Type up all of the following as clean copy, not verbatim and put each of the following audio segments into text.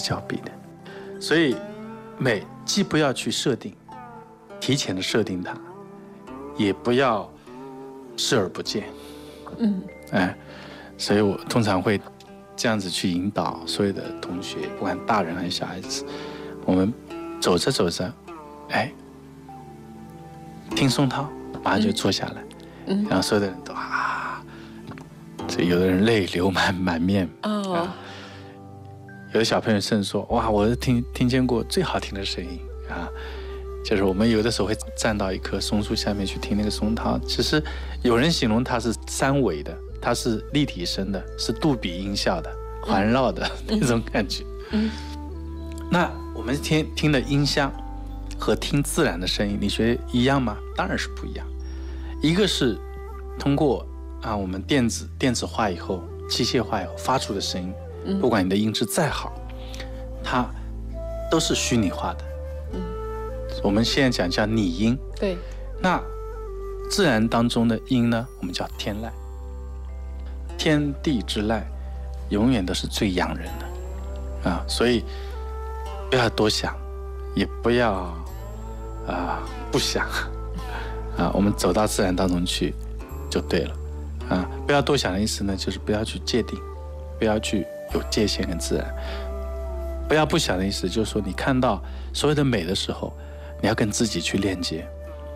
交臂的。所以美既不要去设定，提前的设定它，也不要视而不见。所以我通常会这样子去引导所有的同学，不管大人还是小孩子，我们走着走着，听松涛，马上就坐下来，然后所有的人都这有的人泪流满面有的小朋友甚至说哇，我是听见过最好听的声音就是我们有的时候会站到一棵松树下面去听那个松涛，其实有人形容它是三维的，它是立体声的，是杜比音效的，环绕的那种感觉。那我们听的音箱和听自然的声音，你觉得一样吗？当然是不一样。一个是通过我们电子化以后、机械化以后发出的声音，不管你的音质再好，它都是虚拟化的。我们现在讲叫拟音。 对。 那自然当中的音呢，我们叫天籁。天地之籁，永远都是最养人的所以不要多想，也不要不想我们走到自然当中去就对了不要多想的意思呢，就是不要去界定，不要去有界限跟自然。不要不想的意思就是说，你看到所有的美的时候，你要跟自己去链接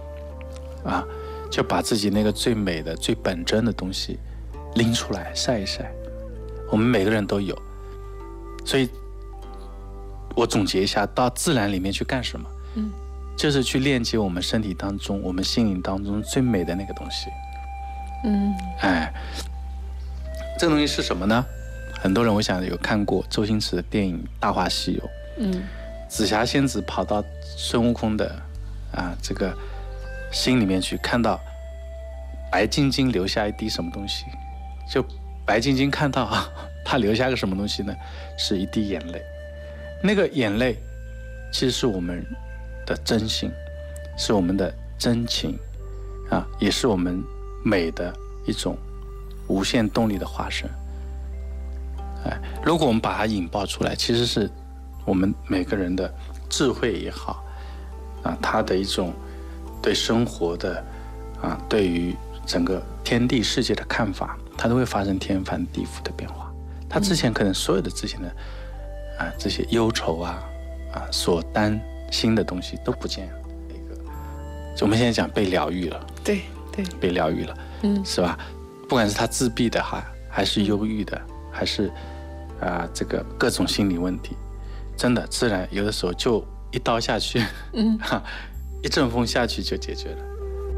就把自己那个最美的、最本真的东西拎出来晒一晒。我们每个人都有，所以我总结一下，到自然里面去干什么？就是去链接我们身体当中、我们心灵当中最美的那个东西。这个东西是什么呢？很多人我想有看过周星驰的电影《大话西游》。紫霞仙子跑到孙悟空的这个心里面去，看到白晶晶留下一滴什么东西，就白晶晶看到她留下个什么东西呢？是一滴眼泪。那个眼泪其实是我们的真心，是我们的真情也是我们美的一种无限动力的化身。如果我们把它引爆出来，其实是我们每个人的智慧也好他的一种对生活的对于整个天地世界的看法，它都会发生天翻地覆的变化。他之前可能所有的之前的这些忧愁所担心的东西都不见了。我们现在讲被疗愈了， 对， 被疗愈了，是吧？不管是他自闭的还是忧郁的，还是这个各种心理问题，真的自然有的时候就一刀下去，一阵风下去就解决了。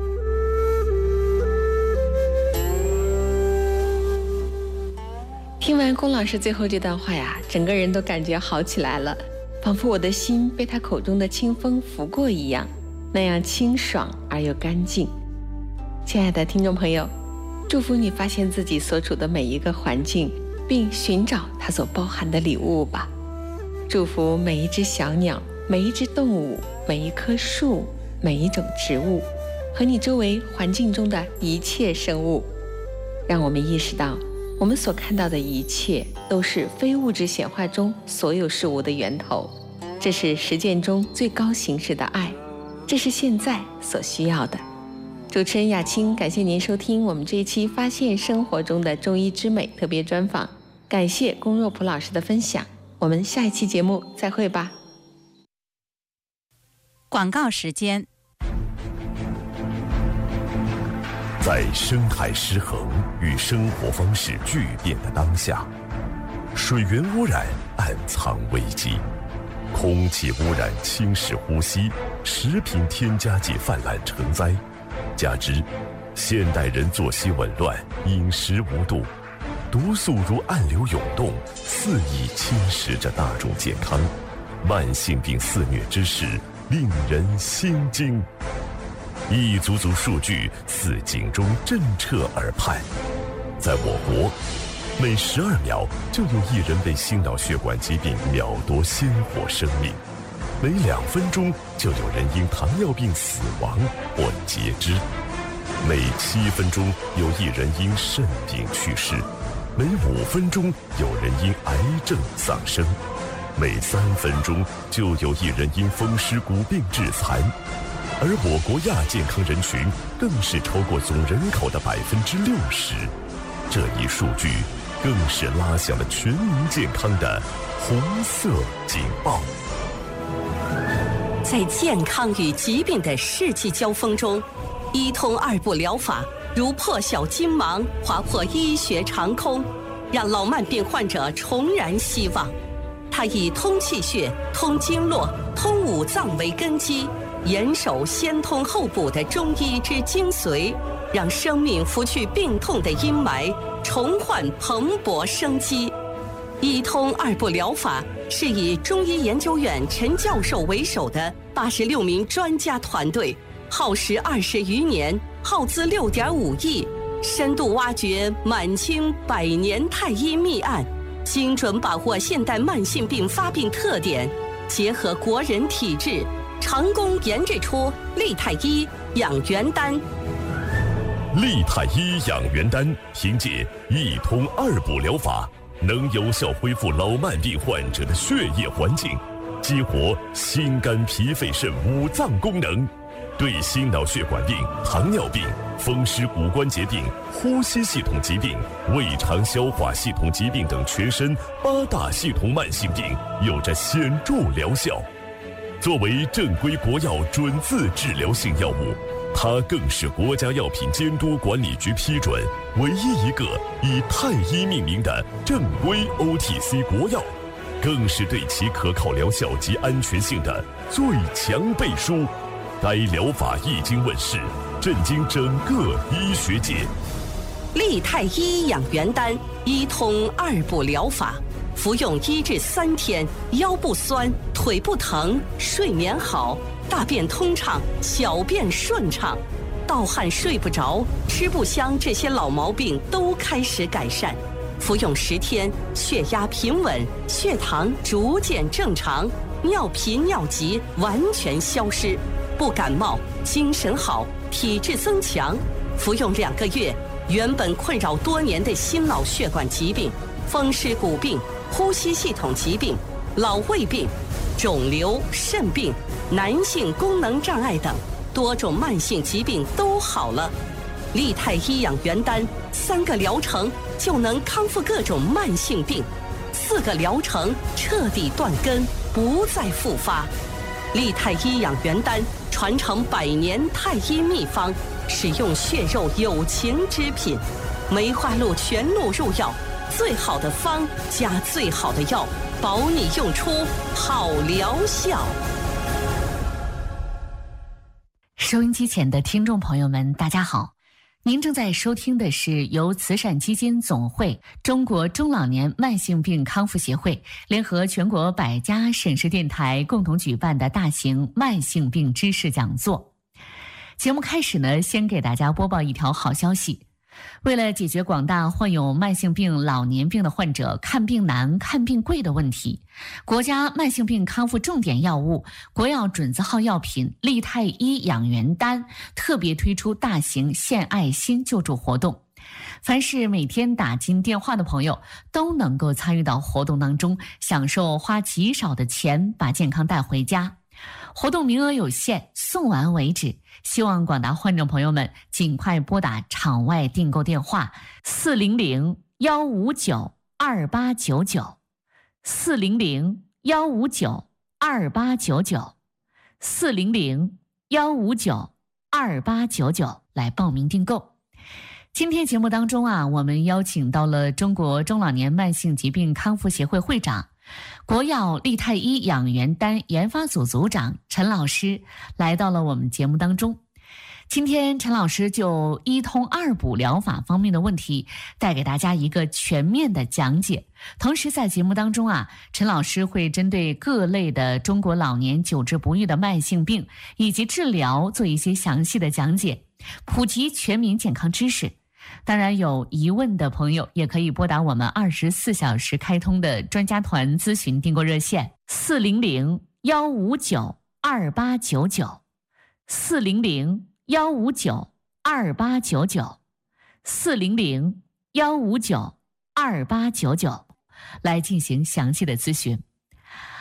听完龚老师最后这段话呀，整个人都感觉好起来了，仿佛我的心被他口中的清风拂过一样，那样清爽而又干净。亲爱的听众朋友，祝福你发现自己所处的每一个环境，并寻找它所包含的礼物吧。祝福每一只小鸟，每一只动物，每一棵树，每一种植物，和你周围环境中的一切生物。让我们意识到，我们所看到的一切都是非物质显化中所有事物的源头。这是实践中最高形式的爱，这是现在所需要的。主持人雅青，感谢您收听我们这一期发现生活中的中医之美特别专访，感谢龚若璞老师的分享，我们下一期节目再会吧。 广告时间。 在生态失衡与生活方式巨变的当下，水源污染暗藏危机，空气污染侵蚀呼吸，食品添加剂泛滥成灾，加之现代人作息紊乱，饮食无度，毒素如暗流涌动，肆意侵蚀着大众健康，慢性病肆虐之势令人心惊。一组组数据自警钟震彻耳畔，在我国，每12秒就有1人被心脑血管疾病秒夺鲜活生命，每2分钟就有人因糖尿病死亡或截肢，每7分钟有1人因肾病去世，每5分钟有人因癌症丧生。 每3分钟就有1人因风湿骨病致残，而我国亚健康人群更是超过总人口的60%，这一数据更是拉响了全民健康的红色警报。 在健康与疾病的世纪交锋中，医通2步疗法如破晓金芒，划破医学长空，让老慢病患者重燃希望。它以通气血、通经络、通五脏为根基，严守先通后补的中医之精髓，让生命拂去病痛的阴霾，重焕蓬勃生机。医通2步疗法是以中医研究院陈教授为首的86名专家团队，耗时20余年，耗资6.5亿，深度挖掘满清100年太医秘案，精准把握现代慢性病发病特点，结合国人体质，成功研制出利泰医养元丹。 利泰医养元丹凭借一通2步疗法，能有效恢复老慢病患者的血液环境，激活心肝脾肺肾5脏功能，对心脑血管病、糖尿病、风湿骨关节病、呼吸系统疾病、胃肠消化系统疾病等全身8大系统慢性病有着显著疗效。作为正规国药准字治疗性药物，它更是国家药品监督管理局批准唯一一个以太医命名的正规 OTC 国药，更是对其可靠疗效及安全性的最强背书。该疗法一经问世，震惊整个医学界。 利泰医养元丹医通2步疗法，服用1至3天，腰不酸，腿不疼，睡眠好，大便通畅，小便顺畅，盗汗睡不着，吃不香，这些老毛病都开始改善。服用10天，血压平稳，血糖逐渐正常，尿频尿急完全消失，不感冒，精神好，体质增强。服用2个月，原本困扰多年的心脑血管疾病、风湿骨病、呼吸系统疾病、老胃病、肿瘤、肾病、男性功能障碍等多种慢性疾病都好了。利泰医养元丹3个疗程就能康复各种慢性病，4个疗程彻底断根，不再复发。利泰医养元丹传承100年太医秘方，使用血肉有情之品，梅花鹿全鹿入药，最好的方加最好的药，保你用出好疗效。 收音机前的听众朋友们，大家好，您正在收听的是由慈善基金总会、中国中老年慢性病康复协会联合全国100家省市电台共同举办的大型慢性病知识讲座。节目开始呢，先给大家播报一条好消息。为了解决广大患有慢性病、老年病的患者看病难、看病贵的问题，国家慢性病康复重点药物、国药准字号药品利泰医养元丹特别推出大型献爱心救助活动。凡是每天打进电话的朋友都能够参与到活动当中，享受花极少的钱把健康带回家。活动名额有限，送完为止，希望广大患者朋友们尽快拨打场外订购电话400-159-2899 400-159-2899 400-159-2899来报名订购。今天节目当中我们邀请到了中国中老年慢性疾病康复协会会长、国药利泰医养元丹研发组组长陈老师来到了我们节目当中。今天陈老师就医通2补疗法方面的问题带给大家一个全面的讲解。同时在节目当中陈老师会针对各类的中国老年久治不愈的慢性病以及治疗做一些详细的讲解，普及全民健康知识。当然有疑问的朋友也可以拨打我们24小时开通的专家团咨询订购热线400-159-2899 400-159-2899 400-159-2899来进行详细的咨询。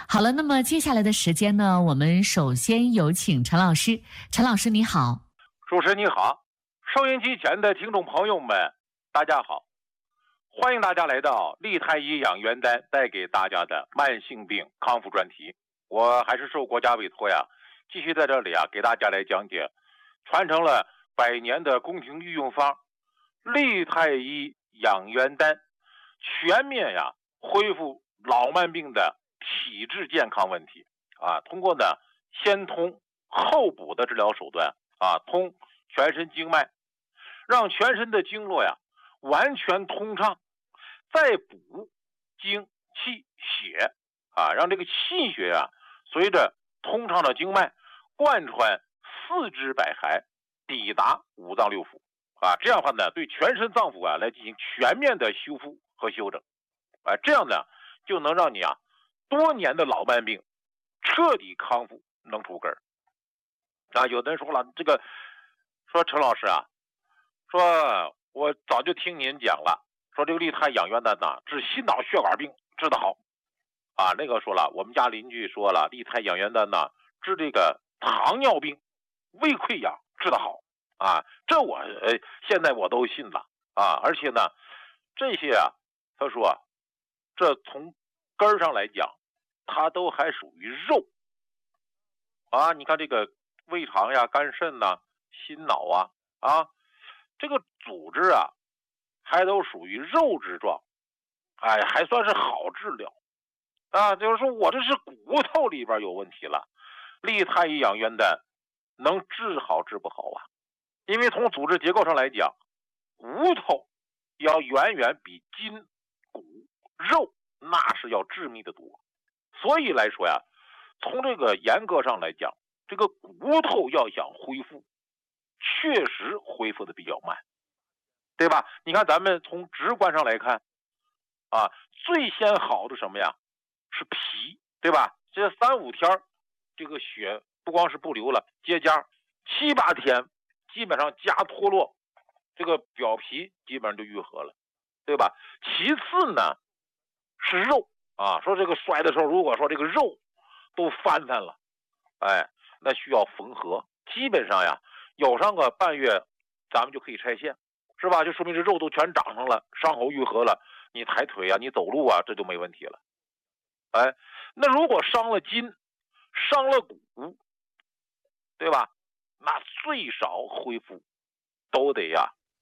好了，那么接下来的时间呢，我们首先有请陈老师。陈老师你好。 主持人你好，收音机前的听众朋友们大家好，欢迎大家来到利泰医养元丹带给大家的慢性病康复专题。我还是受国家委托呀，继续在这里给大家来讲解传承了100年的宫廷御用方利泰医养元丹，全面恢复老慢病的体质健康问题通过呢先通后补的治疗手段通全身经脉，让全身的经络完全通畅，再补精气血让这个气血随着通畅的经脉贯穿4肢百骸，抵达5脏6腑这样的话呢，对全身脏腑来进行全面的修复和修整这样呢就能让你多年的老慢病彻底康复，能除根有的人说了，这个说陈老师说我早就听您讲了，说这个利泰养元丹治心脑血管病治得好那个说了，我们家邻居说了，利泰养元丹治这个糖尿病胃溃疡治得好这我现在我都信了而且呢这些他说这从根上来讲它都还属于肉你看这个胃肠肝肾心脑这个组织还都属于肉质状还算是好治疗就是说我这是骨头里边有问题了，利泰医养元丹能治好治不好因为从组织结构上来讲，骨头要远远比筋骨肉那是要致密的多，所以来说从这个严格上来讲，这个骨头要想恢复确实恢复的比较慢，对吧？你看咱们从直观上来看最先好的什么是皮，对吧？这3、5天这个血不光是不流了，结痂，7、8天基本上痂脱落，这个表皮基本上就愈合了，对吧？其次呢是肉说这个摔的时候，如果说这个肉都翻了那需要缝合，基本上有上个半月咱们就可以拆线，是吧？就说明这肉都全长上了，伤口愈合了，你抬腿你走路这就没问题了那如果伤了筋伤了骨，对吧？那最少恢复都得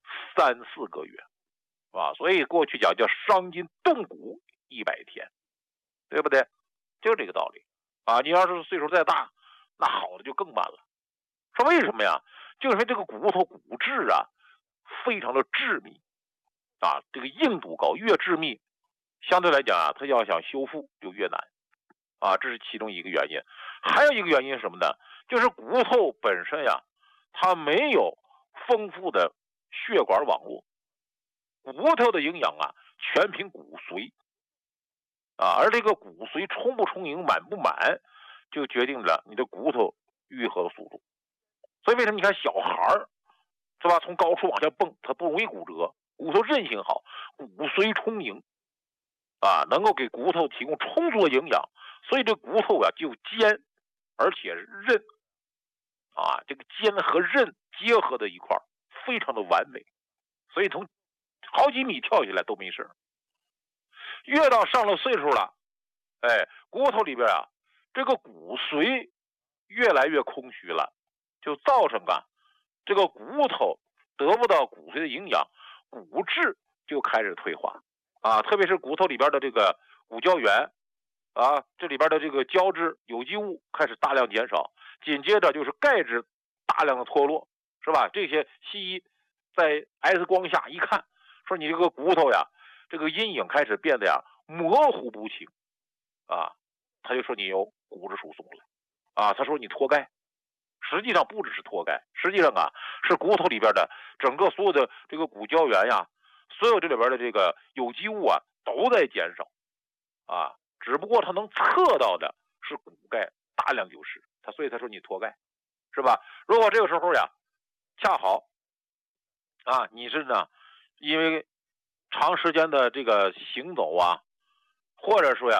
3、4个月所以过去讲叫伤筋动骨100天，对不对？就这个道理你要是岁数再大，那好的就更慢了。说为什么就是这个骨头骨质非常的致密这个硬度高，越致密相对来讲它要想修复就越难这是其中一个原因。还有一个原因是什么呢？就是骨头本身它没有丰富的血管网络，骨头的营养全凭骨髓而这个骨髓充不充盈满不满，就决定了你的骨头愈合的速度。所以为什么你看小孩是吧，从高处往下蹦，他不容易骨折，骨头韧性好，骨髓充盈能够给骨头提供充足的营养，所以这骨头就坚而且韧这个坚和韧结合在一块非常的完美，所以从好几米跳下来都没事。越到上了岁数了骨头里边这个骨髓越来越空虚了，就造成这个骨头得不到骨髓的营养，骨质就开始退化特别是骨头里边的这个骨胶原这里边的这个胶质有机物开始大量减少，紧接着就是钙质大量的脱落，是吧？这些西医在 X 光下一看，说你这个骨头这个阴影开始变得模糊不清他就说你有骨质疏松了他说你脱钙，实际上不只是脱钙，实际上是骨头里边的整个所有的这个骨胶原所有这里边的这个有机物都在减少只不过它能测到的是骨钙大量流失，所以他说你脱钙，是吧？如果这个时候恰好你是呢因为长时间的这个行走或者说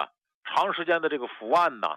长时间的这个伏案呢，